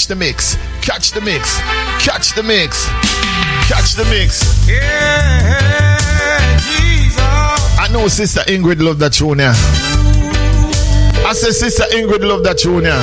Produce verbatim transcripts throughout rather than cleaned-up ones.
the mix. Catch the mix. Catch the mix. Catch the mix. Yeah, Jesus. I know Sister Ingrid love that tune, yeah. I said Sister Ingrid love that tune, yeah.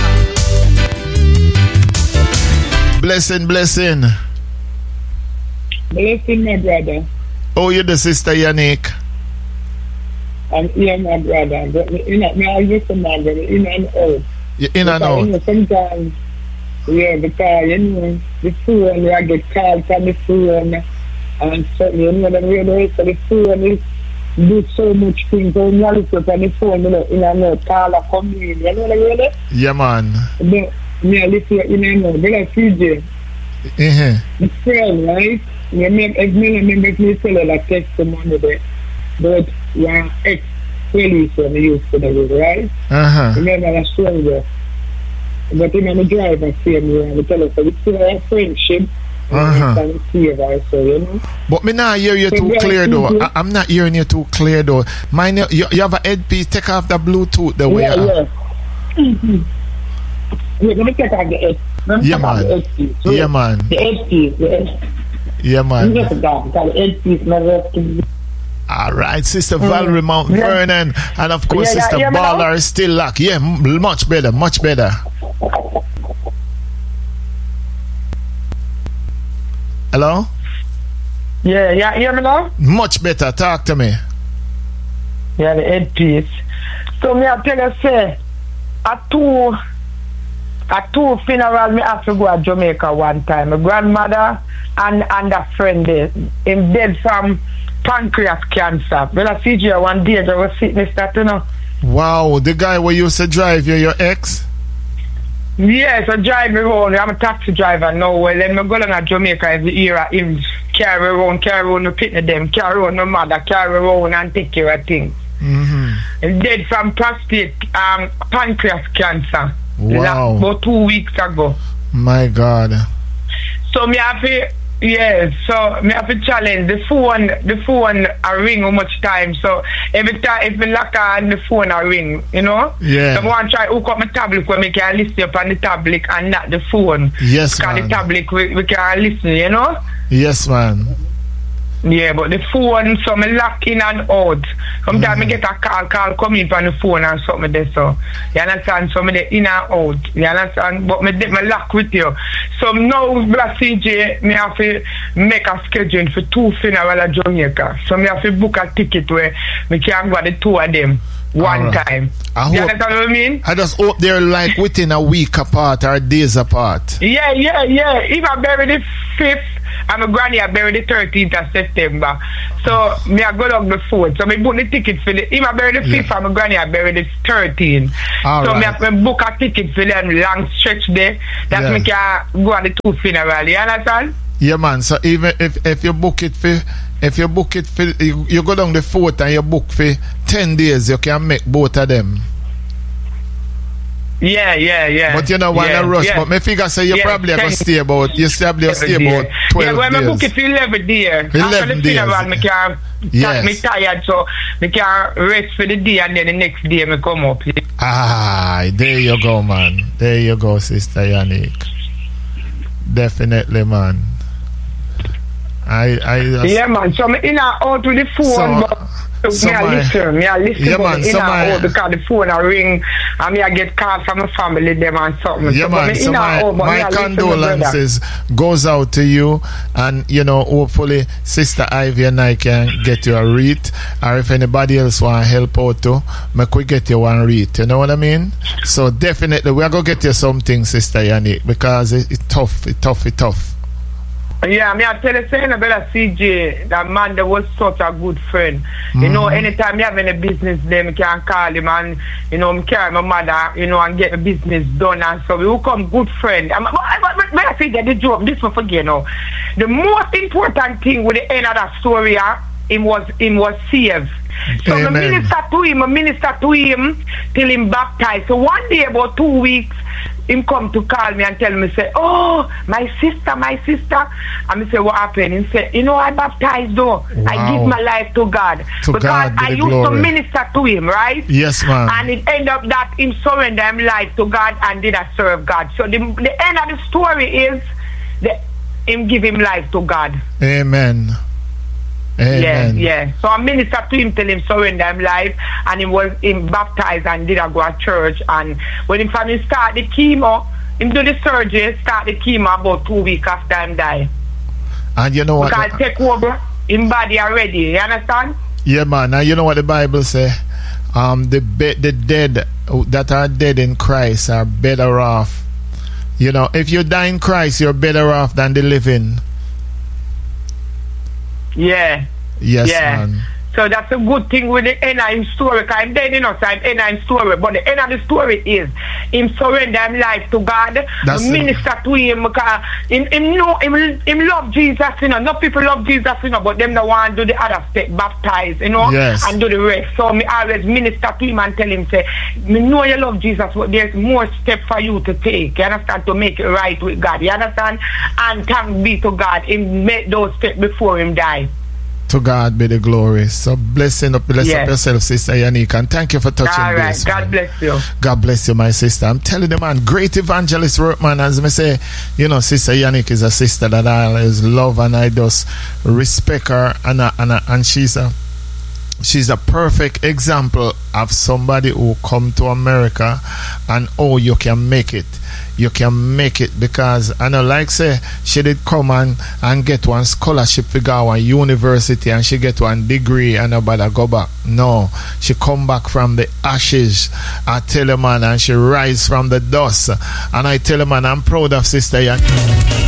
Blessing, blessing. Blessing, my brother. Oh, you're the Sister Yannick. I'm here, my brother. But you know, now you come on, brother. In and out. You're in and out. You know, sometimes, yeah, because, you know, the phone, I get called from the phone. And so, you know, the radio, so the phone is do so much things. So, you look up on the phone, you know, in and out, call or come in. You know what I mean? Yeah, man. But, me, I listen in and out. But I see you. Uh-huh. The friend, right? You make, as many members, me tell you like testimony there. But, yeah, ex-police when they used to do it, right? Uh-huh. Remember that story there. But you know, the driver same way, and tell us that it's still a friendship. Uh-huh. And save also, you know. But me not hear you too clear though. I, I'm not hearing you too clear though. Mine, you, you have a headpiece. Take off the Bluetooth the way. Yeah, you yeah. Mm-hmm. Yeah, let me take off the head. Yeah, man. The so yeah, man. The headpiece. The head. Yeah, man. You get that because the headpiece never to. All right, Sister Valerie Mount yeah. Vernon, and of course, yeah, Sister yeah, Baller is still locked. Yeah, m- much better, much better. Hello? Yeah, yeah, hear me now? Much better. Talk to me. Yeah, the headpiece. So me I tell you, say, at two, at two funeral, me have to go to Jamaica one time. My grandmother and and a friend there, him dead from pancreas cancer. Well, I see you one day, I was sickness that, you know. Wow, the guy who used to drive you, your ex? Yes, I drive me around. I'm a taxi driver now. Well, then I go down to Jamaica every year. Him carry around, carry around, the picnic them, carry around my mother, carry around and take care of things. Mm-hmm. He dead from prostate, um, pancreas cancer. Wow. Like, about two weeks ago. My God. So me have to, yeah, so me have to challenge the phone, the phone a ring how much time. So every time if me lock on the phone a ring, you know? Yeah. So I want to try hook up my tablet where me can listen up on the tablet and not the phone. Yes, because man. the tablet we, we can listen, you know? Yes, man. Yeah, but the phone, so me lock in and out. Sometimes Mm-hmm. me get a call, call come in from the phone and something there, so. You understand? So me de in and out. You understand? But me, de, me lock with you. So now, Black C J, me have to make a schedule for two funerals at Jamaica. So me have to book a ticket where me can go to the two of them one right. time. I you hope, understand what I mean? I just hope they're like within a week apart or days apart. Yeah, yeah, yeah. If I bury the fifth, and my granny I bury the thirteenth of September. So me I go down the fourth. So me book the ticket for the if I bury the fifth yeah. and my granny I bury the thirteenth. All so right. me have to book a ticket for them long stretch there. That yeah. me can go on the two funeral. You understand? Yeah, man. So even if if you book it for if you book it for you, you go down the fourth and you book for ten days, you can make both of them. Yeah, yeah, yeah. But you know want yeah, to rush. yeah. But me figure say you yeah, probably are gonna stay about you probably stay about twelve yeah, when days. I book it for eleven days. Eleven After the days. funeral, me can yes. me tired, so me can rest for the day and then the next day me come up. Ah, there you go, man. There you go, Sister Yannick. Definitely, man. I, I just, yeah, man. So me in and out with the phone, so, but so me I my, listen, me I listen, yeah, but man, in so and my, out because the phone I ring, and me I get calls from my family, them and something. Yeah, so, man. So my, out, my condolences goes out to you, and you know, hopefully, Sister Ivy and I can get you a wreath, or if anybody else want to help out too, make we get you one wreath. You know what I mean? So definitely, we are gonna get you something, Sister Yannick, because it's it tough, it's tough, it's tough. Yeah, I mean, I tell you, saying about C J, that man, that was such a good friend. Mm-hmm. You know, anytime you have any business, then I can call him and, you know, I carry my mother, you know, and get the business done. And so we will come good friend. But I say that the joke, this one forget, you know. The most important thing with the end of that story, uh, him was, him was saved. So I minister to him, I minister to him till him baptized. So one day, about two weeks, him come to call me and tell me, say, oh, my sister, my sister. And me say, what happened? He say, you know, I baptized though. Wow. I give my life to God. To because God be I the used glory. to minister to him, right? Yes, ma'am. And it ended up that him surrender him life to God and did I serve God. So the, the end of the story is the, him give him life to God. Amen. Amen. Yeah, yeah. So I minister to him till him surrender him life, and he was him baptized and did I go to church. And when him family start the chemo, him do the surgery, start the chemo about two weeks after him die. And you know what? Because take over him body already. You understand? Yeah, man. And you know what the Bible say? Um, the be- the dead that are dead in Christ are better off. You know, if you die in Christ, you're better off than the living. Yeah. Yes, yeah. man. So that's a good thing with the end of his story. Because I'm dead, you know, so I'm end of his story. But the end of the story is him surrender his life to God, That's minister it. to him. Because him, him, know, him, him love Jesus, you know. Not people love Jesus, you know, but them the want to do the other step, baptize, you know, yes. and do the rest. So me always minister to him and tell him, say, me know you love Jesus, but there's more step for you to take. You understand? To make it right with God. You understand? And thanks be to God, him make those steps before him die. To God be the glory. So blessing up, bless yes. up yourself, Sister Yannick, and thank you for touching All right. this. God man. bless you. God bless you, my sister. I'm telling you, man, great evangelist work, man. As I say, you know, Sister Yannick is a sister that I always love, and I just respect her, and uh, and uh, and she's a she's a perfect example of somebody who come to America and oh, you can make it. You can make it, because I know, like say, she did come and, and get one scholarship to go one university, and she get one degree and nobody go back. No, she come back from the ashes. I tell you, man, and she rise from the dust. And I tell you, man, I'm proud of Sister Yannick.